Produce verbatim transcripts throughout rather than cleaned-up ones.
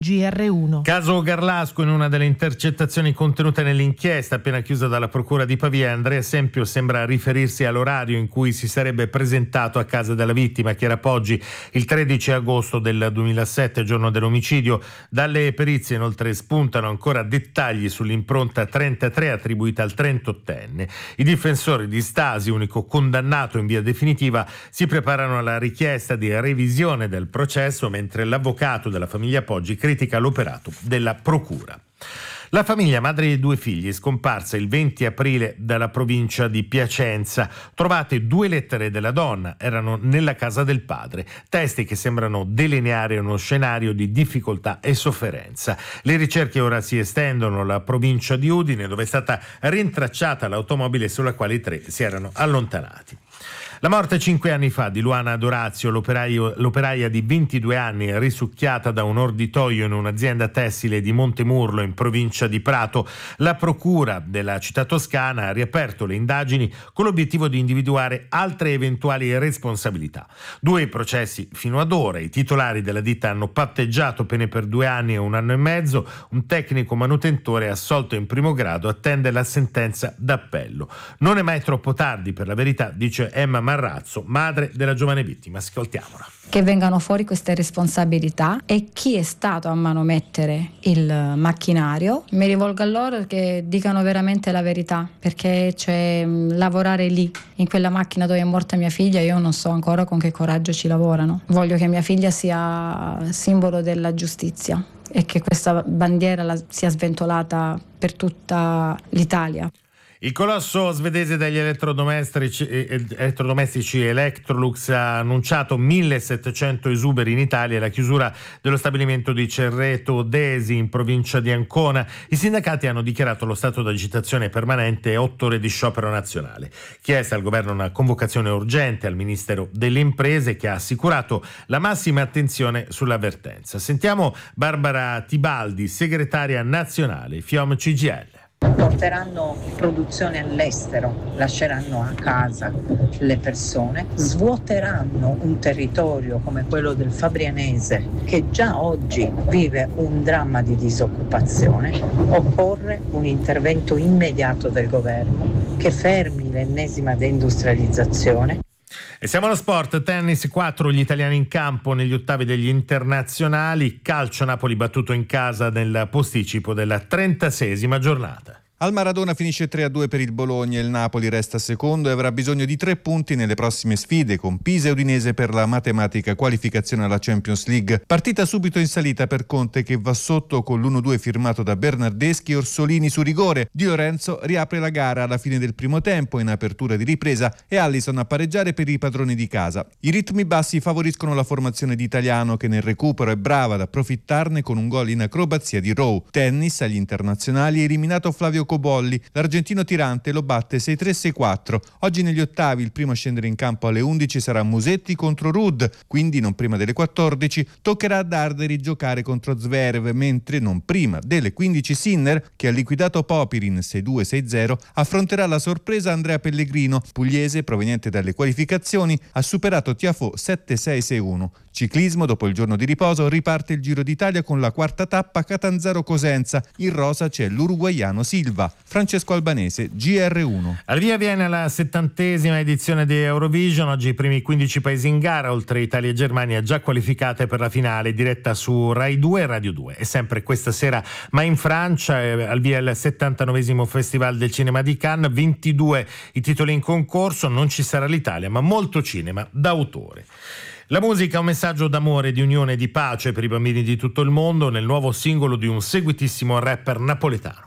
G R uno. Caso Garlasco, in una delle intercettazioni contenute nell'inchiesta appena chiusa dalla Procura di Pavia, Andrea Sempio sembra riferirsi all'orario in cui si sarebbe presentato a casa della vittima, Chiara Poggi, il tredici agosto del duemilasette, giorno dell'omicidio. Dalle perizie inoltre spuntano ancora dettagli sull'impronta trentatré attribuita al trentottenne. I difensori di Stasi, unico condannato in via definitiva, si preparano alla richiesta di revisione del processo, mentre l'avvocato della famiglia Poggi critica l'operato della procura. La famiglia, madre di due figli, è scomparsa il venti aprile dalla provincia di Piacenza. Trovate due lettere della donna, erano nella casa del padre, testi che sembrano delineare uno scenario di difficoltà e sofferenza. Le ricerche ora si estendono alla provincia di Udine, dove è stata rintracciata l'automobile sulla quale i tre si erano allontanati. La morte cinque anni fa di Luana Dorazio, l'operaio, l'operaia di ventidue anni risucchiata da un orditoio in un'azienda tessile di Montemurlo in provincia di Prato. La procura della città toscana ha riaperto le indagini con l'obiettivo di individuare altre eventuali responsabilità. Due processi fino ad ora. I titolari della ditta hanno patteggiato pene per due anni e un anno e mezzo. Un tecnico manutentore assolto in primo grado attende la sentenza d'appello. Non è mai troppo tardi, per la verità, dice Emma Marrazzo, madre della giovane vittima. Ascoltiamola. Che vengano fuori queste responsabilità e chi è stato a manomettere il macchinario. Mi rivolgo a loro che dicano veramente la verità, perché c'è lavorare lì, in quella macchina dove è morta mia figlia, io non so ancora con che coraggio ci lavorano. Voglio che mia figlia sia simbolo della giustizia e che questa bandiera la, sia sventolata per tutta l'Italia. Il colosso svedese degli elettrodomestici, elettrodomestici Electrolux ha annunciato millesettecento esuberi in Italia e la chiusura dello stabilimento di Cerreto Desi in provincia di Ancona. I sindacati hanno dichiarato lo stato d'agitazione permanente e otto ore di sciopero nazionale. Chiesta al governo una convocazione urgente al Ministero delle Imprese, che ha assicurato la massima attenzione sull'avvertenza. Sentiamo Barbara Tibaldi, segretaria nazionale FIOM C G I L. Porteranno produzione all'estero, lasceranno a casa le persone, svuoteranno un territorio come quello del Fabrianese che già oggi vive un dramma di disoccupazione. Occorre un intervento immediato del governo che fermi l'ennesima deindustrializzazione. E siamo allo sport. Tennis, quattro gli italiani in campo negli ottavi degli internazionali. Calcio, Napoli battuto in casa nel posticipo della trentaseiesima giornata. Al Maradona finisce tre a due per il Bologna, il Napoli resta secondo e avrà bisogno di tre punti nelle prossime sfide con Pisa e Udinese per la matematica qualificazione alla Champions League. Partita subito in salita per Conte, che va sotto con l'uno due firmato da Bernardeschi e Orsolini su rigore. Di Lorenzo riapre la gara alla fine del primo tempo in apertura di ripresa e Alisson a pareggiare per i padroni di casa. I ritmi bassi favoriscono la formazione di Italiano, che nel recupero è brava ad approfittarne con un gol in acrobazia di Rowe. Tennis, agli internazionali è eliminato Flavio Cobolli, l'argentino tirante lo batte sei tre sei quattro. Oggi negli ottavi il primo a scendere in campo alle undici sarà Musetti contro Ruud, quindi non prima delle quattordici toccherà a Darderi giocare contro Zverev, mentre non prima delle quindici Sinner, che ha liquidato Popirin sei due sei zero, affronterà la sorpresa Andrea Pellegrino, pugliese proveniente dalle qualificazioni, ha superato Tiafoe sette sei sei uno. Ciclismo, dopo il giorno di riposo riparte il Giro d'Italia con la quarta tappa Catanzaro-Cosenza. In rosa c'è l'uruguaiano Silva. Francesco Albanese, G R uno. Al via viene la settantesima edizione di Eurovision. Oggi i primi quindici paesi in gara, oltre Italia e Germania, già qualificate per la finale, diretta su Rai due e Radio due. E sempre questa sera, ma in Francia, eh, al via il settantanovesimo Festival del Cinema di Cannes, ventidue i titoli in concorso. Non ci sarà l'Italia, ma molto cinema d'autore. La musica è un messaggio d'amore, di unione e di pace per i bambini di tutto il mondo nel nuovo singolo di un seguitissimo rapper napoletano.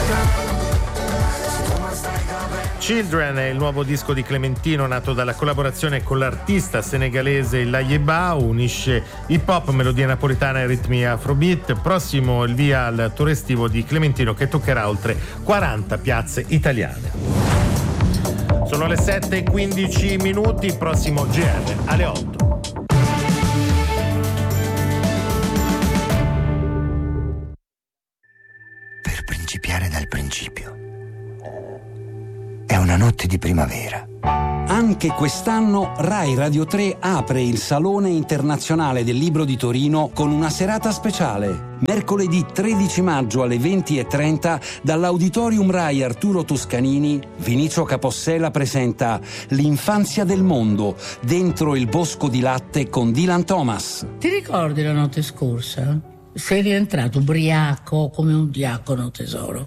Children è il nuovo disco di Clementino, nato dalla collaborazione con l'artista senegalese Layeba, unisce hip hop, melodia napoletana e ritmi afrobeat. Prossimo il via al tour estivo di Clementino, che toccherà oltre quaranta piazze italiane. Sono le sette e quindici minuti, prossimo G R alle otto. Per principiare dal principio. È una una notte di primavera. Anche quest'anno Rai Radio tre apre il Salone Internazionale del Libro di Torino con una serata speciale. Mercoledì tredici maggio alle venti e trenta dall'Auditorium Rai Arturo Toscanini, Vinicio Capossela presenta L'infanzia del mondo, dentro il bosco di latte con Dylan Thomas. Ti ricordi la notte scorsa? Sei rientrato ubriaco come un diacono, tesoro.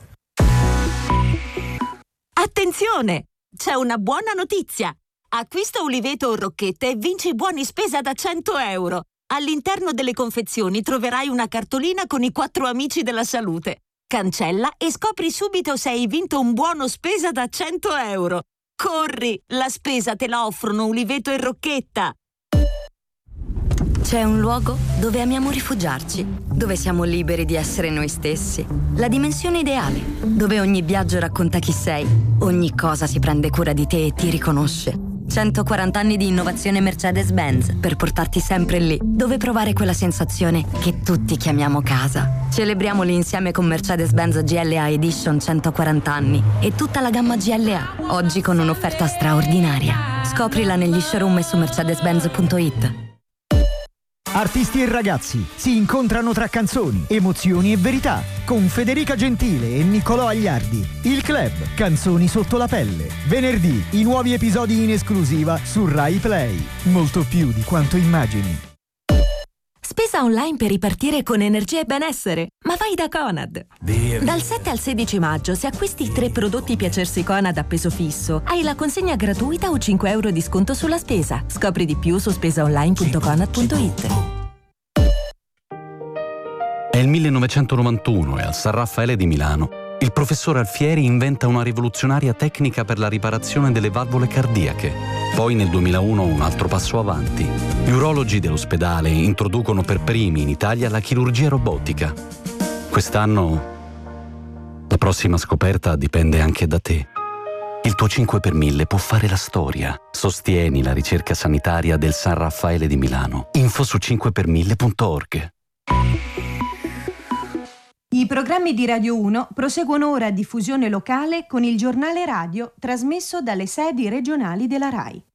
Attenzione! C'è una buona notizia! Acquista Uliveto o Rocchette e vinci buoni spesa da cento euro. All'interno delle confezioni troverai una cartolina con i quattro amici della salute. Cancella e scopri subito se hai vinto un buono spesa da cento euro. Corri! La spesa te la offrono Uliveto e Rocchetta! C'è un luogo dove amiamo rifugiarci, dove siamo liberi di essere noi stessi. La dimensione ideale, dove ogni viaggio racconta chi sei, ogni cosa si prende cura di te e ti riconosce. centoquaranta anni di innovazione Mercedes-Benz per portarti sempre lì, dove provare quella sensazione che tutti chiamiamo casa. Celebriamoli insieme con Mercedes-Benz G L A Edition centoquaranta anni e tutta la gamma G L A, oggi con un'offerta straordinaria. Scoprila negli showroom e su mercedes benz punto it. Artisti e ragazzi si incontrano tra canzoni, emozioni e verità con Federica Gentile e Niccolò Agliardi. Il club Canzoni sotto la pelle. Venerdì i nuovi episodi in esclusiva su Rai Play. Molto più di quanto immagini. Spesa online per ripartire con energia e benessere. Ma vai da Conad. Dal sette al sedici maggio, se acquisti tre prodotti Piacersi Conad a peso fisso, hai la consegna gratuita o cinque euro di sconto sulla spesa. Scopri di più su spesaonline punto conad punto it. È il millenovecentonovantuno e al San Raffaele di Milano il professor Alfieri inventa una rivoluzionaria tecnica per la riparazione delle valvole cardiache. Poi nel duemilauno un altro passo avanti. Gli urologi dell'ospedale introducono per primi in Italia la chirurgia robotica. Quest'anno la prossima scoperta dipende anche da te. Il tuo cinque per mille può fare la storia. Sostieni la ricerca sanitaria del San Raffaele di Milano. Info su cinque per mille punto org. I programmi di Radio uno proseguono ora a diffusione locale con il giornale radio trasmesso dalle sedi regionali della RAI.